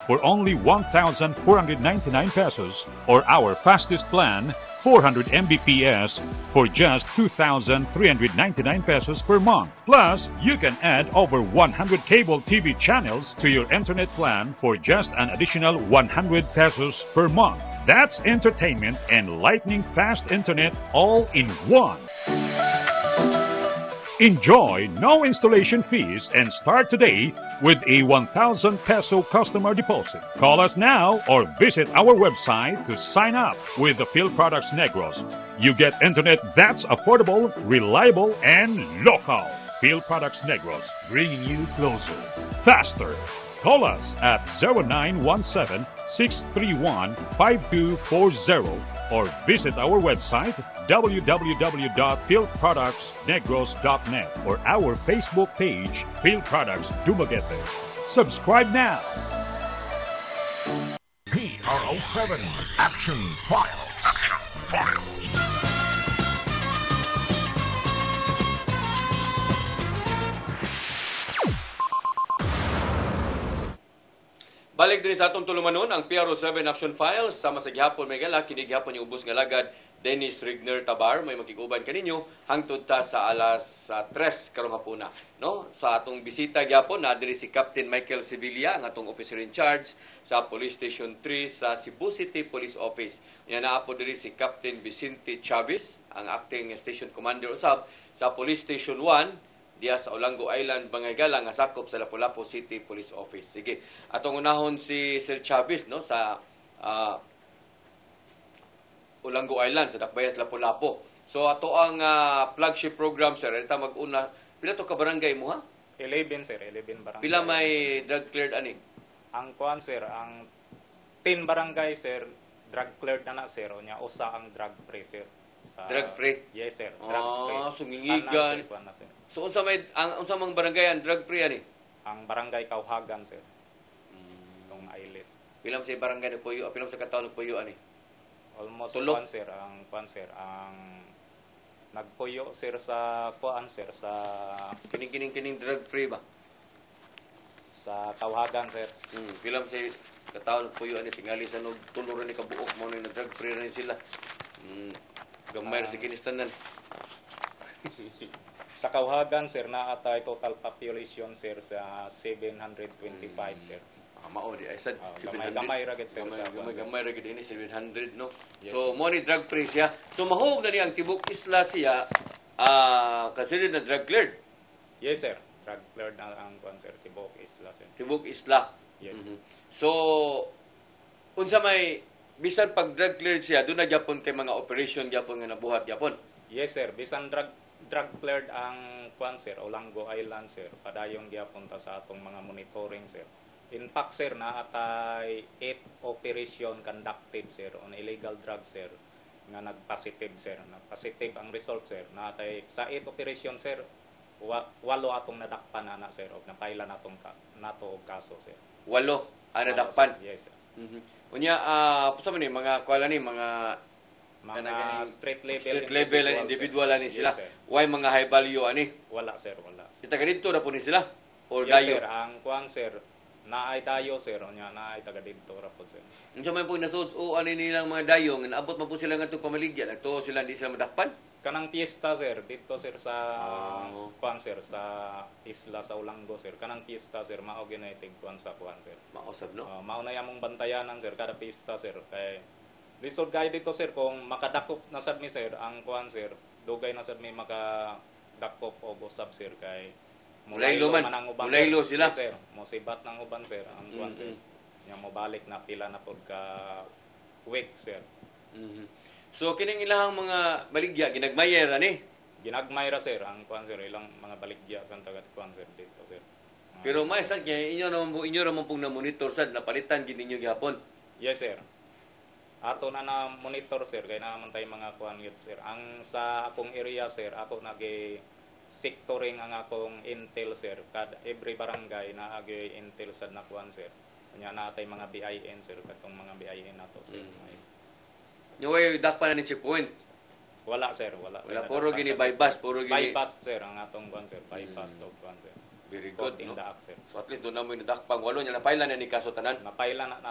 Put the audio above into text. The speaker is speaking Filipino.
for only 1,499 pesos, or our fastest plan, 400 Mbps for just 2,399 pesos per month. Plus, you can add over 100 cable TV channels to your internet plan for just an additional 100 pesos per month. That's entertainment and lightning fast internet all in one. Enjoy no installation fees and start today with a 1,000 peso customer deposit. Call us now or visit our website to sign up with the Phil Products Negros. You get internet that's affordable, reliable, and local. Phil Products Negros, bringing you closer, faster. Call us at 0917-631-5240 or visit our website www.philproductsnegros.net or our Facebook page, Phil Products Dumaguete. Subscribe now. PRO7 Action Files. Balik din sa atong tulumanon ang PRO7 Action Files sama sa gihapon may gala kini gihapon yung ubos nga lagad Dennis Rigner Tabar may makiguban kaninyo hangtod ta sa alas 3 karong hapuna no sa atong bisita gihapon na diri si Captain Michael Sevilla ang atong officer in charge sa Police Station 3 sa Cebu City Police Office. Nya naa po diri si Captain Vicente Chavez ang acting station commander usab sa Police Station 1 diya sa Olango Island, Bangaygalang, nga sakop sa Lapu-Lapu City Police Office. Sige, atong unahon si Sir Chavez no sa Olango Island sa Dakbayas, Lapu-Lapu. So ato ang flagship program sir, ita mag-una. Pila to ka barangay mo ha? 11 sir, 11 barangay. Pila may drug cleared ani? Ang kuan sir, ang 10 barangay sir, drug cleared na sir, nya usa ang drug free sir. Drug free? Yes sir, drug free. Sumingigan. So unsa may unsa mang barangay ang drug free ani? Ang barangay Kauhagan sir. Tong islet. Pilam sa barangay ni Puyo, pilam sa kataon ni Puyo ani? Almost kuan sir, ang nagpuyo sir sa kuan sir sa kining drug free ba? Sa Kauhagan sir. Pilam sa kataon ni Puyo ani tingali sa tulo ra ni kabuok mo ni drug free rin sila. Gamay sa kinistanan. Sa Kauhagan, sir, naatay total population, sir, sa 725, sir. Mao di ay sad. Gamay ra gid sir. Gamay ra gid ini 700 no. Yes. So mo ni drug free siya. So mahug na ni ang tibok isla siya considered na drug cleared. Yes sir. Drug cleared na ang sir tibok isla sir. Tibok isla. Yes. So unsa may bisan pag drug cleared siya doon na gyapon kay mga operation gyapon nga nabuhat gyapon. Yes sir. Bisan drug cleared ang sir, Olango Island sir, padayon gyapon ta sa atong mga monitoring sir. In fact sir, naatay 8 operation conducted sir on illegal drugs sir nga nagpositive sir. Nagpositive ang result sir. Naatay sa 8 operation sir, 8 atong nadakpan ana sir og napailan natong nato og kaso sir. 8 ang nadakpan. Yes sir. Unya sa man ni mga kuala ni mga street level and individual ani sila. Yes, Why mga high value ani? Wala sir, wala. Kita ganito na po ni sila. Or yes, dayo. Sir, ang sir, naay dayo sir, nya naay taga dito ra po sir. Unsa may po nasuot ani nilang mga dayo nga naabot man po sila ngadto pamaligya, nagtuo sila di sila madakpan. Kanang piyesta sir dito sir sa sir sa isla sa Olango sir. Kanang piyesta sir mao ginatig sa sir. Mausab no. Mao na yamong bantayanan sir kada piyesta sir kay lisod kay dito sir kung makadakop na sad mi sir ang sir dugay na sad mi makadakop og usab sir kay mulaylo sila sir mosibat nang uban sir ang sir nya mobalik na pila na pod ka week sir. So kining ilahang mga baligya ginagmayer ani? Ginagmayra sir ang sir ilang mga baligya sa tagat sir dito sir. Pero may sad kay inyo naman pong na monitor sad napalitan gid ninyo gihapon. Yes sir. Ato na monitor sir kay naman tay mga yun sir. Ang sa akong area sir, ako nagi sectoring ang akong intel sir. Kada every barangay na agi intel sad na sir. Kanya natay mga BIN sir katong mga BIN nato sir. Way dakpan na ni checkpoint. Wala sir, wala. Wala puro gini bypass, puro gini bypass sir ang atong sir, bypass to sir. Very caught good, in no? the act, sir. So at least doon na mo yung nadakpang. Walo niya, napailan na ni kaso tanan. Napailan na